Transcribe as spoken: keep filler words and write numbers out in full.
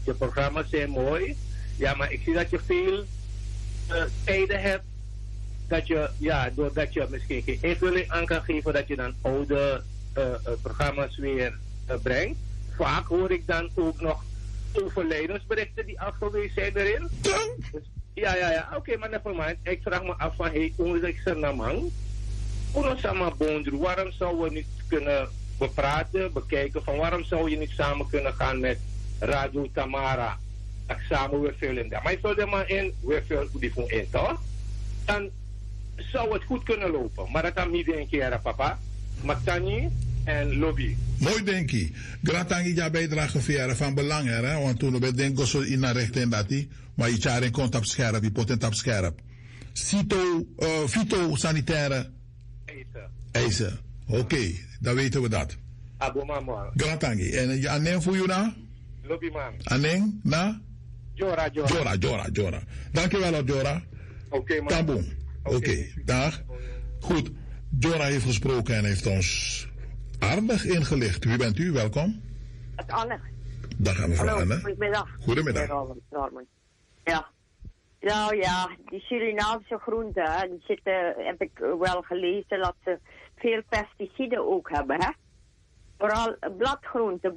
Je programma's zijn mooi. Ja, maar ik zie dat je veel uh, tijden hebt. Dat je, ja, doordat je misschien geen invulling aan kan geven, dat je dan oude uh, uh, programma's weer uh, brengt. Vaak hoor ik dan ook nog overlijdensberichten die afgewezen zijn erin. Dus, ja, ja, ja. Oké, okay, maar never mind. Ik vraag me af van, hey, hoe is het namang? Hoe samen bondru? Waarom zouden we niet kunnen bepraten, bekijken van waarom zou je niet samen kunnen gaan met Radio Tamara? Dat samen weer veel in daar. Maar je zou er maar in, weer veel die voor in, toch? Dan zou het goed kunnen lopen. Maar dat kan niet een keer, papa. Matani en lobby. Mooi, denk ik. Gratangi ja bijdrage via van belang, hè? Want toen we denken zo in naar recht en dat die, maar je jaar in contact scherp, je potent op scherp. Cito, uh, Fito sanitaire. Eisen. Eisen. Oké, okay, dan weten we dat. Abomama. Gratangi. En je Anen voor je na? Lobby man. Anen na? Jora, Jora. Jora, Jora, Jora. Dankjewel, Jora. Oké, okay, man. Taboe. Oké, okay. Dag. Goed. Jora heeft gesproken en heeft ons aardig ingelicht. Wie bent u? Welkom. Het is Anne. Dag aan mevrouw Anne. Goedemiddag. Goedemiddag. Ja. Nou ja, die Surinaamse groenten, die zitten, heb ik wel gelezen, dat ze veel pesticiden ook hebben, hè. Vooral bladgroenten,